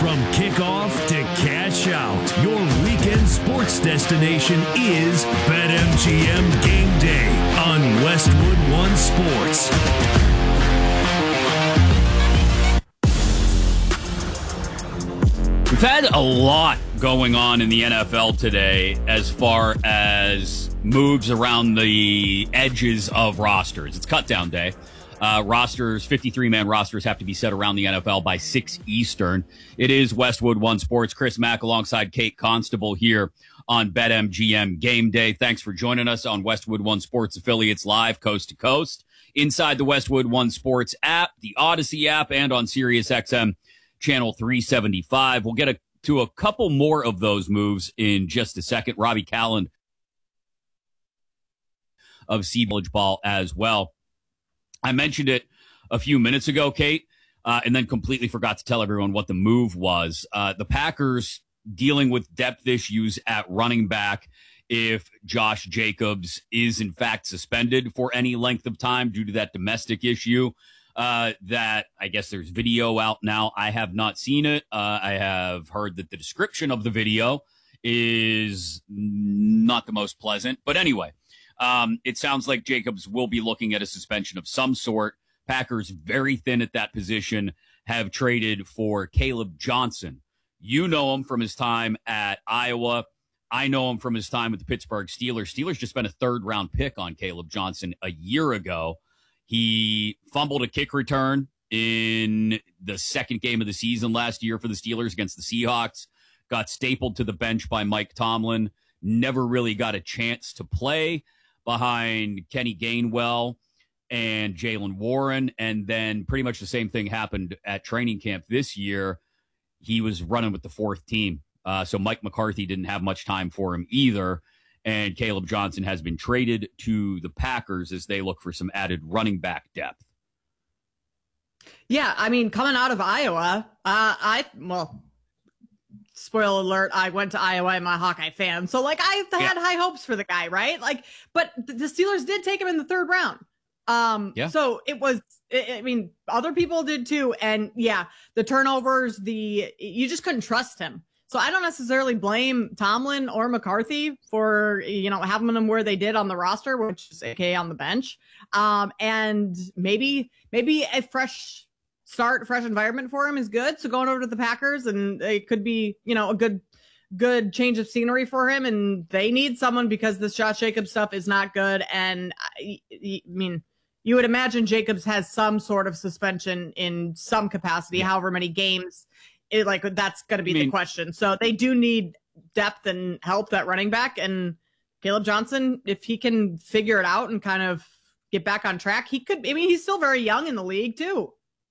From kickoff to cash out, your weekend sports destination is BetMGM Game Day on Westwood One Sports. We've had a lot going on in the NFL today as far as moves around the edges of rosters. It's cutdown day. 53-man rosters have to be set around the NFL by 6 Eastern. It is Westwood One Sports. Chris Mack alongside Kate Constable here on BetMGM Game Day. Thanks for joining us on Westwood One Sports affiliates live coast to coast inside the Westwood One Sports app, the Odyssey app, and on SiriusXM channel 375. We'll get to a couple more of those moves in just a second. Robbie Calland of Sea Village Ball as well. I mentioned it a few minutes ago, Kate, and then completely forgot to tell everyone what the move was. The Packers dealing with depth issues at running back if Josh Jacobs is in fact suspended for any length of time due to that domestic issue. That I guess there's video out now. I have not seen it. I have heard that the description of the video is not the most pleasant. But anyway, it sounds like Jacobs will be looking at a suspension of some sort. Packers very thin at that position, have traded for Caleb Johnson. You know him from his time at Iowa. I know him from his time with the Pittsburgh Steelers. Steelers just spent a third-round pick on Caleb Johnson a year ago. He fumbled a kick return in the second game of the season last year for the Steelers against the Seahawks, got stapled to the bench by Mike Tomlin, never really got a chance to play behind Kenny Gainwell and Jaylen Warren, and then pretty much the same thing happened at training camp this year. He was running with the fourth team, so Mike McCarthy didn't have much time for him either. And Caleb Johnson has been traded to the Packers as they look for some added running back depth. Yeah, I mean, coming out of Iowa, spoiler alert, I went to Iowa. I'm a Hawkeye fan. So, I had high hopes for the guy, right? But the Steelers did take him in the third round. So it was, I mean, other people did too. And yeah, the turnovers, you just couldn't trust him. So I don't necessarily blame Tomlin or McCarthy for, having them where they did on the roster, which is okay on the bench. And maybe a fresh start, fresh environment for him is good. So going over to the Packers, and it could be, a good change of scenery for him. And they need someone because this Josh Jacobs stuff is not good. And I mean, you would imagine Jacobs has some sort of suspension in some capacity, however many games. That's going to be the question. So they do need depth and help at running back. And Caleb Johnson, if he can figure it out and kind of get back on track, he could. I mean, he's still very young in the league too.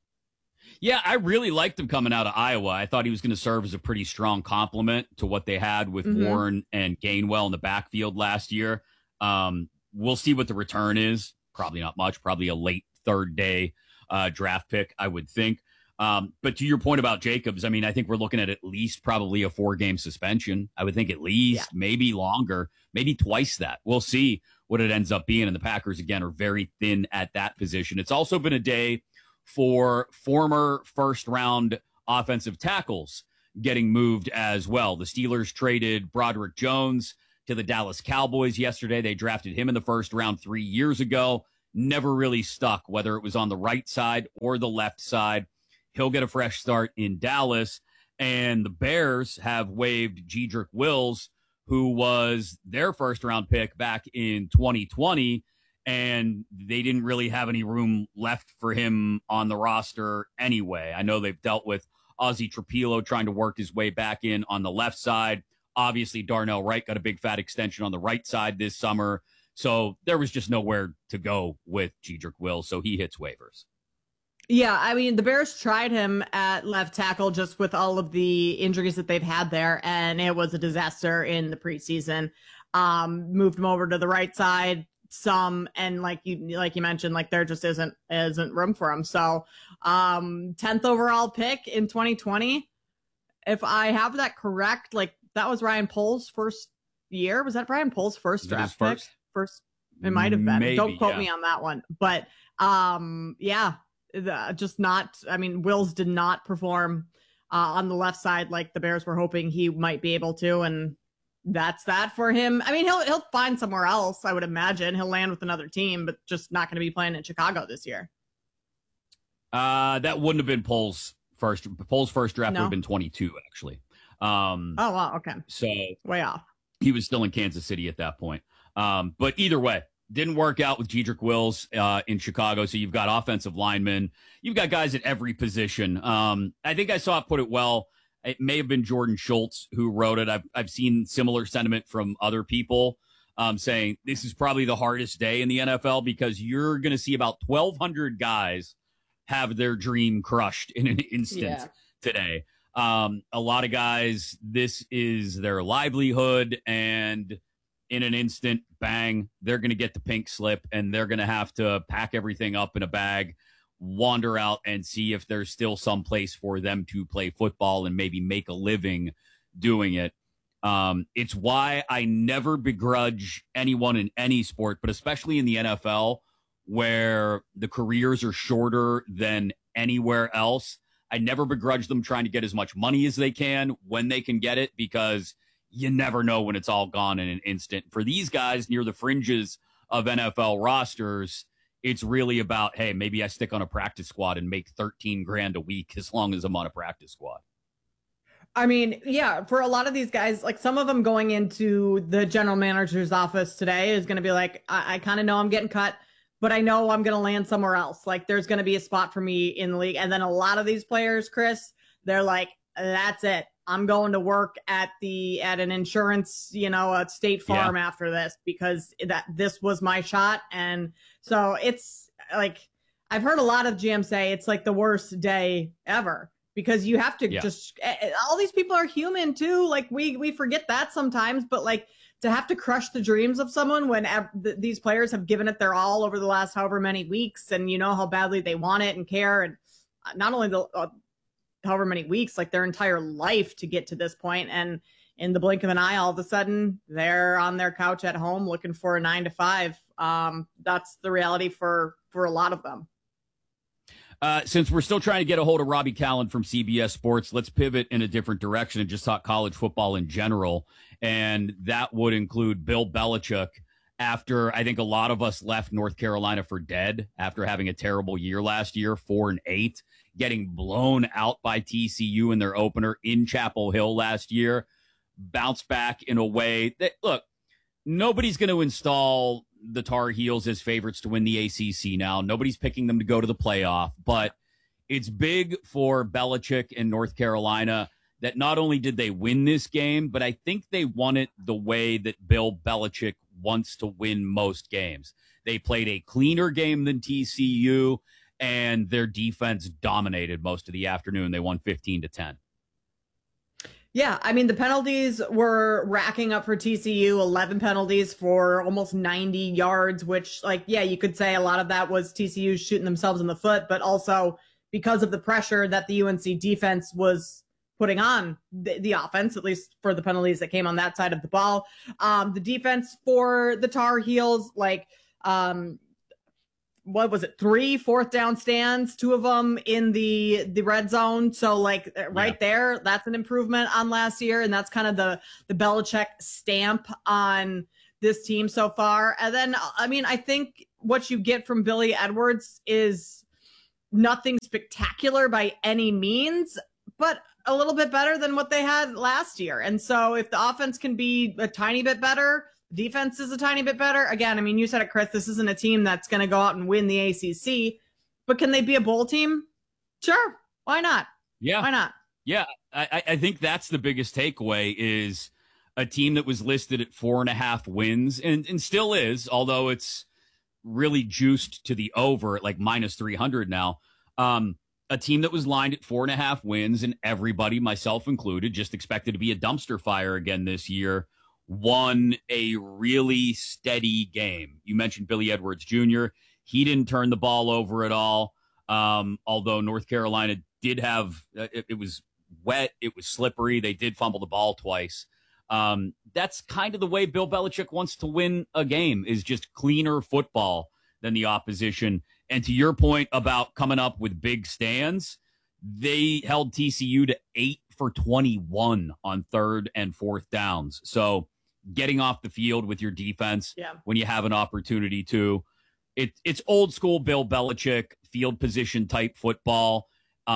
Yeah, I really liked him coming out of Iowa. I thought he was going to serve as a pretty strong complement to what they had with Warren and Gainwell in the backfield last year. We'll see what the return is. Probably not much. Probably a late third day draft pick, I would think. But to your point about Jacobs, I mean, I think we're looking at least probably a 4-game suspension. I would think at least, maybe longer, maybe twice that. We'll see what it ends up being. And the Packers, again, are very thin at that position. It's also been a day for former first-round offensive tackles getting moved as well. The Steelers traded Broderick Jones to the Dallas Cowboys yesterday. They drafted him in the first round 3 years ago. Never really stuck, whether it was on the right side or the left side. He'll get a fresh start in Dallas. And the Bears have waived Jedrick Wills, who was their first-round pick back in 2020, and they didn't really have any room left for him on the roster anyway. I know they've dealt with Ozzie Trapilo trying to work his way back in on the left side. Obviously, Darnell Wright got a big fat extension on the right side this summer. So there was just nowhere to go with Jedrick Wills, so he hits waivers. Yeah, I mean, the Bears tried him at left tackle just with all of the injuries that they've had there, and it was a disaster in the preseason. Moved him over to the right side some, and like you mentioned, there just isn't room for him. So 10th overall pick in 2020. If I have that correct, that was Ryan Poles' first year. Was that Ryan Poles' first draft pick? First, it might have been. Don't quote me on that one. But just not. I mean, Wills did not perform on the left side, like the Bears were hoping he might be able to. And that's that for him. I mean, he'll find somewhere else, I would imagine. He'll land with another team, but just not going to be playing in Chicago this year. That wouldn't have been Poles' first draft. Would have been 22, actually. Oh, wow. Okay. So way off. He was still in Kansas City at that point. But either way, didn't work out with Jedrick Wills in Chicago. So you've got offensive linemen. You've got guys at every position. I think I saw it put it well. It may have been Jordan Schultz who wrote it. I've seen similar sentiment from other people saying this is probably the hardest day in the NFL because you're going to see about 1,200 guys have their dream crushed in an instant today. A lot of guys, this is their livelihood, and in an instant, bang, they're going to get the pink slip, and they're going to have to pack everything up in a bag, wander out and see if there's still some place for them to play football and maybe make a living doing it. It's why I never begrudge anyone in any sport, but especially in the NFL, where the careers are shorter than anywhere else. I never begrudge them trying to get as much money as they can when they can get it, because you never know when it's all gone in an instant. For these guys near the fringes of NFL rosters, it's really about, hey, maybe I stick on a practice squad and make $13,000 a week as long as I'm on a practice squad. I mean, yeah, for a lot of these guys, like some of them going into the general manager's office today is going to be like, I kind of know I'm getting cut, but I know I'm going to land somewhere else. Like there's going to be a spot for me in the league. And then a lot of these players, Chris, they're like, that's it. I'm going to work at an insurance, a State Farm after this, because this was my shot. And so it's like, I've heard a lot of GMs say it's like the worst day ever, because you have to just, all these people are human too. Like we forget that sometimes, but like to have to crush the dreams of someone when these players have given it their all over the last however many weeks, and you know how badly they want it and care. And not only however many weeks, like their entire life to get to this point. And in the blink of an eye, all of a sudden they're on their couch at home looking for a 9 to 5. That's the reality for a lot of them. Since we're still trying to get a hold of Robbie Callan from CBS Sports, let's pivot in a different direction and just talk college football in general. And that would include Bill Belichick. After I think a lot of us left North Carolina for dead after having a terrible year last year, 4-8, getting blown out by TCU in their opener in Chapel Hill last year, bounced back in a way that, look, nobody's going to install the Tar Heels as favorites to win the ACC now. Nobody's picking them to go to the playoff, but it's big for Belichick and North Carolina that not only did they win this game, but I think they won it the way that Bill Belichick wants to win most games. They played a cleaner game than TCU, and their defense dominated most of the afternoon. They won 15-10. Yeah, I mean, the penalties were racking up for TCU, 11 penalties for almost 90 yards, which, like, yeah, you could say a lot of that was TCU shooting themselves in the foot, but also because of the pressure that the UNC defense was putting on the offense, at least for the penalties that came on that side of the ball. The defense for the Tar Heels, like, what was it? 3 4th down stands, 2 of them in the red zone. So like there, that's an improvement on last year. And that's kind of the Belichick stamp on this team so far. And then, I mean, I think what you get from Billy Edwards is nothing spectacular by any means, but a little bit better than what they had last year. And so if the offense can be a tiny bit better, defense is a tiny bit better. Again, I mean, you said it, Chris, this isn't a team that's going to go out and win the ACC, but can they be a bowl team? Sure. Why not? Yeah. Why not? Yeah. I think that's the biggest takeaway, is a team that was listed at 4.5 wins and still is, although it's really juiced to the over at like minus 300 now. A team that was lined at 4.5 wins, and everybody, myself included, just expected to be a dumpster fire again this year, won a really steady game. You mentioned Billy Edwards Jr. He didn't turn the ball over at all. Although North Carolina did have, it was wet, it was slippery. They did fumble the ball twice. That's kind of the way Bill Belichick wants to win a game, is just cleaner football than the opposition. And to your point about coming up with big stands, they held TCU to 8 for 21 on 3rd and 4th downs. So getting off the field with your defense when you have an opportunity to. It's old school Bill Belichick field position type football.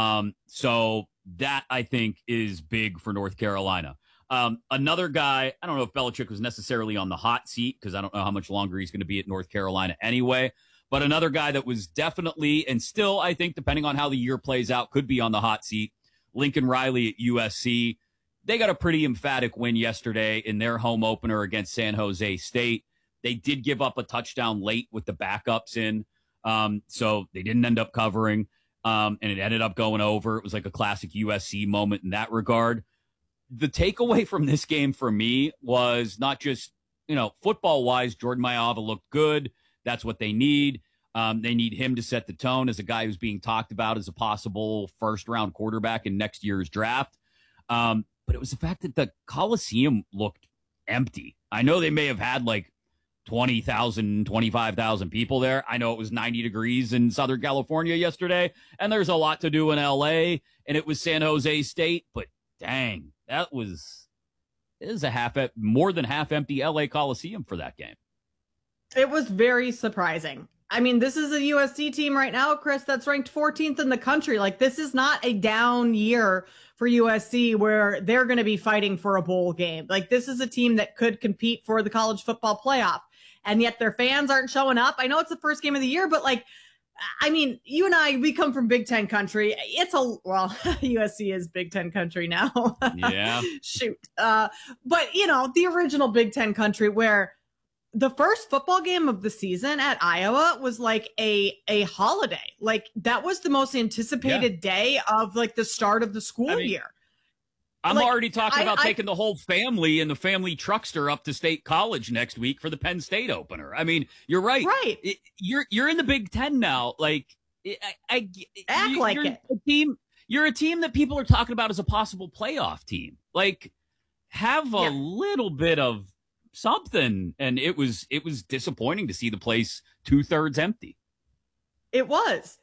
So that, I think, is big for North Carolina. Another guy, I don't know if Belichick was necessarily on the hot seat because I don't know how much longer he's going to be at North Carolina anyway. But another guy that was definitely, and still, I think, depending on how the year plays out, could be on the hot seat, Lincoln Riley at USC. They got a pretty emphatic win yesterday in their home opener against San Jose State. They did give up a touchdown late with the backups in, so they didn't end up covering, and it ended up going over. It was like a classic USC moment in that regard. The takeaway from this game for me was not just, football-wise, Jordan Mailata looked good. That's what they need. They need him to set the tone as a guy who's being talked about as a possible first-round quarterback in next year's draft. But it was the fact that the Coliseum looked empty. I know they may have had like 20,000, 25,000 people there. I know it was 90 degrees in Southern California yesterday, and there's a lot to do in L.A., and it was San Jose State, but dang, it is more than half empty L.A. Coliseum for that game. It was very surprising. I mean, this is a USC team right now, Chris, that's ranked 14th in the country. Like, this is not a down year for USC where they're going to be fighting for a bowl game. Like, this is a team that could compete for the college football playoff, and yet their fans aren't showing up. I know it's the first game of the year, but I mean, you and I, we come from Big Ten country. USC is Big Ten country now. Yeah. Shoot. But, the original Big Ten country where the first football game of the season at Iowa was like a holiday. Like, that was the most anticipated day of like the start of the school year. I'm already talking about taking the whole family and the family truckster up to State College next week for the Penn State opener. I mean, you're right. Right. You're in the Big Ten now. Like, act like it. You're a team that people are talking about as a possible playoff team. Like, have a little bit of something. And it was disappointing to see the place 2/3 empty. It was.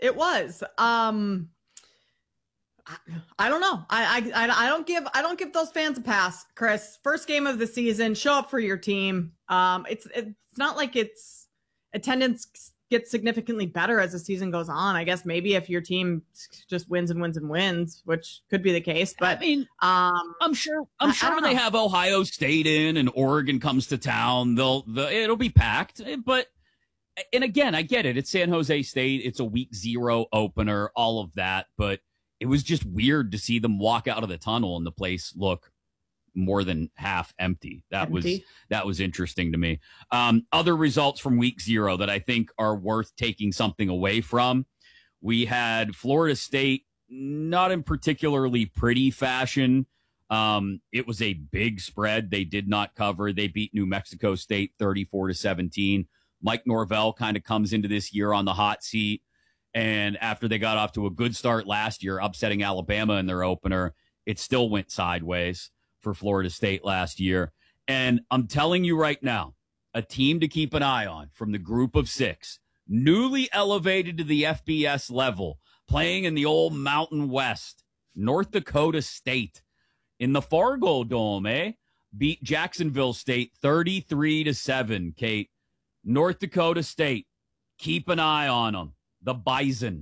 I don't know. I don't give those fans a pass, Chris. First game of the season, show up for your team. It's not like it's attendance gets significantly better as the season goes on. I guess maybe if your team just wins and wins and wins, which could be the case. But I mean, I'm sure when they have Ohio State in and Oregon comes to town, it'll be packed. But and again, I get it. It's San Jose State. It's a week 0 opener, all of that. But it was just weird to see them walk out of the tunnel and the place look more than half empty. That was interesting to me. Other results from week 0 that I think are worth taking something away from. We had Florida State, not in particularly pretty fashion. It was a big spread. They did not cover. They beat New Mexico State 34-17. Mike Norvell kind of comes into this year on the hot seat. And after they got off to a good start last year, upsetting Alabama in their opener, it still went sideways for Florida State last year. And I'm telling you right now, a team to keep an eye on from the group of 6, newly elevated to the FBS level, playing in the old Mountain West, North Dakota State in the Fargo Dome, beat Jacksonville State 33-7, Kate. North Dakota State, keep an eye on them. The Bison.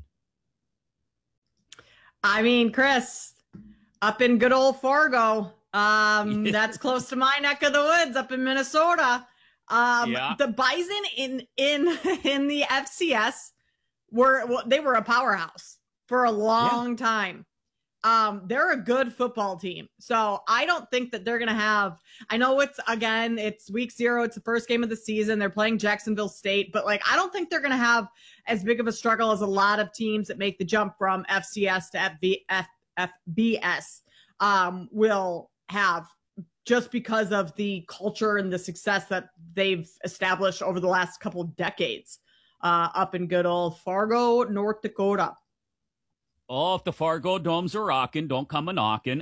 I mean, Chris, up in good old Fargo, that's close to my neck of the woods up in Minnesota. The Bison in the FCS they were a powerhouse for a long time. They're a good football team. So I don't think that they're going to have, I know it's week 0. It's the first game of the season. They're playing Jacksonville State, but I don't think they're going to have as big of a struggle as a lot of teams that make the jump from FCS to FBS will have, just because of the culture and the success that they've established over the last couple of decades up in good old Fargo, North Dakota. Oh, if the Fargo Domes are rocking, don't come a knocking.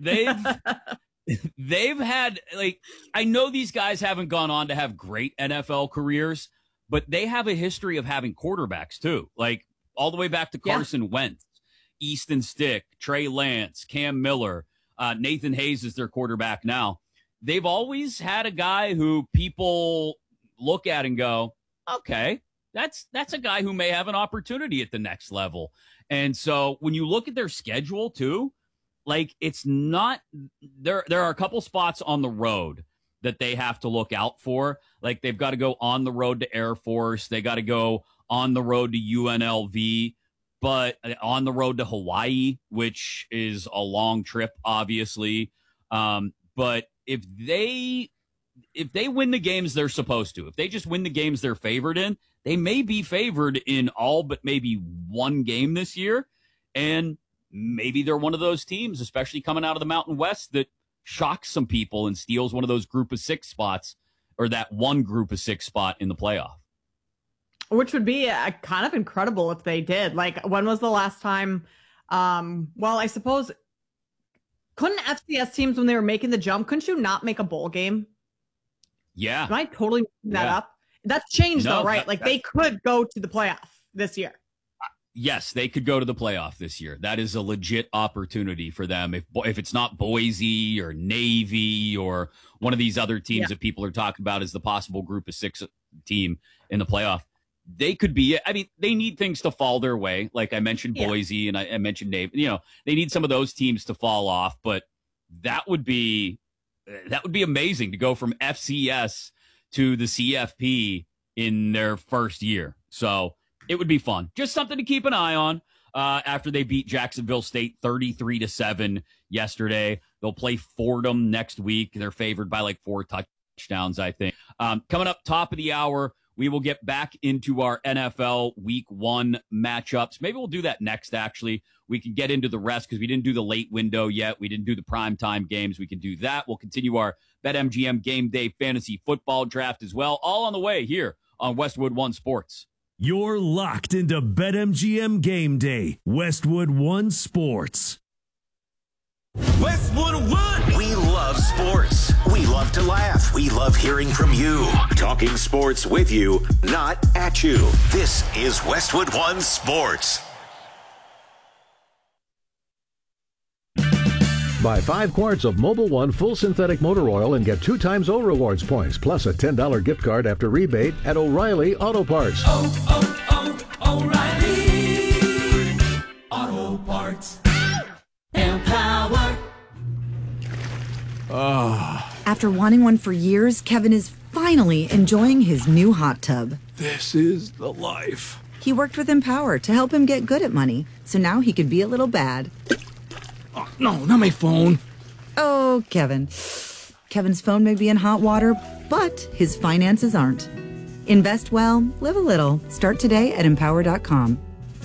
They've had, I know these guys haven't gone on to have great NFL careers, but they have a history of having quarterbacks too, all the way back to Carson Wentz. Easton Stick, Trey Lance, Cam Miller, Nathan Hayes is their quarterback now. They've always had a guy who people look at and go, okay, that's a guy who may have an opportunity at the next level. And so when you look at their schedule too, like it's not there are a couple spots on the road that they have to look out for. Like they've got to go on the road to Air Force. They got to go on the road to UNLV, but on the road to Hawaii, which is a long trip, obviously. But if they win the games they're supposed to, if they just win the games they're favored in, they may be favored in all but maybe one game this year. And maybe they're one of those teams, especially coming out of the Mountain West, that shocks some people and steals one of those group of 6 spots, or that one group of 6 spot in the playoff. Which would be kind of incredible if they did. Like, when was the last time? Well, I suppose, couldn't FCS teams, when they were making the jump, couldn't you not make a bowl game? Yeah. Am I totally making that up? That's changed though, right? They could go to the playoff this year. Yes, they could go to the playoff this year. That is a legit opportunity for them. If it's not Boise or Navy or one of these other teams that people are talking about as the possible group of 6 team in the playoff, they could be. I mean, they need things to fall their way. Like I mentioned Boise and I mentioned Navy. They need some of those teams to fall off, but that would be amazing to go from FCS to the CFP in their first year. So it would be fun. Just something to keep an eye on after they beat Jacksonville State 33-7 yesterday. They'll play Fordham next week. They're favored by like 4 touchdowns, I think. Coming up top of the hour, we will get back into our NFL Week 1 matchups. Maybe we'll do that next, actually. We can get into the rest because we didn't do the late window yet. We didn't do the primetime games. We can do that. We'll continue our BetMGM Game Day Fantasy Football Draft as well. All on the way here on Westwood One Sports. You're locked into BetMGM Game Day, Westwood One Sports. Westwood One! We love sports. We love to laugh. We love hearing from you. Talking sports with you, not at you. This is Westwood One Sports. Buy 5 quarts of Mobil 1 full synthetic motor oil and get 2 times O Rewards points, plus a $10 gift card after rebate at O'Reilly Auto Parts. O'Reilly Auto Parts. Empower. After wanting one for years, Kevin is finally enjoying his new hot tub. This is the life. He worked with Empower to help him get good at money, so now he could be a little bad. Oh, no, not my phone. Oh, Kevin. Kevin's phone may be in hot water, but his finances aren't. Invest well, live a little. Start today at Empower.com.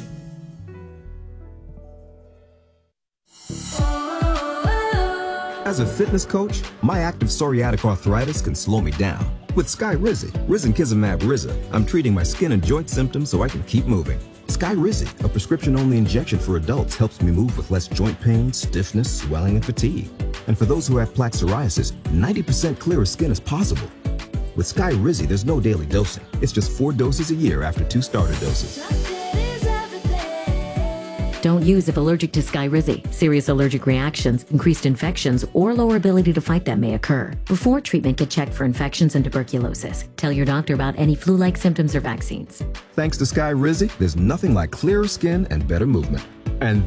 As a fitness coach, my active psoriatic arthritis can slow me down. With Skyrizi, Risankizumab Riza, I'm treating my skin and joint symptoms so I can keep moving. Skyrizi, a prescription-only injection for adults, helps me move with less joint pain, stiffness, swelling, and fatigue. And for those who have plaque psoriasis, 90% clearer skin is possible. With Skyrizi, there's no daily dosing. It's just 4 doses a year after 2 starter doses. Don't use if allergic to Skyrizi. Serious allergic reactions, increased infections, or lower ability to fight them may occur. Before treatment, get checked for infections and tuberculosis. Tell your doctor about any flu-like symptoms or vaccines. Thanks to Skyrizi, there's nothing like clearer skin and better movement. And